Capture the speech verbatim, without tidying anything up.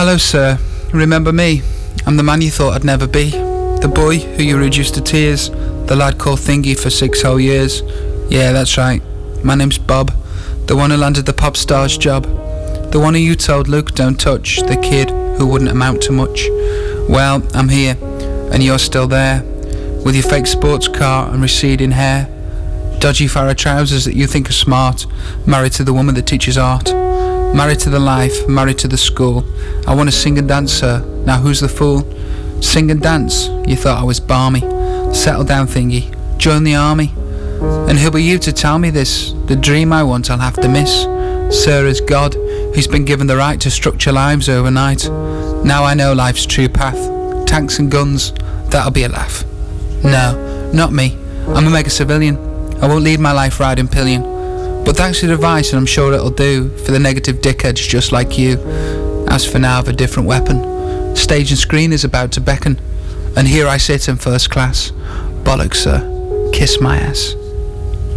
Hello, sir. Remember me? I'm the man you thought I'd never be. The boy who you reduced to tears. The lad called Thingy for six whole years. Yeah, that's right. My name's Bob. The one who landed the pop star's job. The one who you told Luke don't touch. The kid who wouldn't amount to much. Well, I'm here, and you're still there. With your fake sports car and receding hair. Dodgy Farrah trousers that you think are smart. Married to the woman that teaches art. Married to the life, married to the school. I want to sing and dance, sir. Now who's the fool? Sing and dance? You thought I was balmy. Settle down, Thingy. Join the army. And who are you to tell me this? The dream I want I'll have to miss. Sir is God, who's been given the right to structure lives overnight. Now I know life's true path. Tanks and guns, that'll be a laugh. No, not me. I'm a mega civilian. I won't lead my life riding pillion. But thanks for the advice, and I'm sure it'll do for the negative dickheads just like you. As for now, I've a different weapon. Stage and screen is about to beckon. And here I sit in first class. Bollocks, sir. Kiss my ass.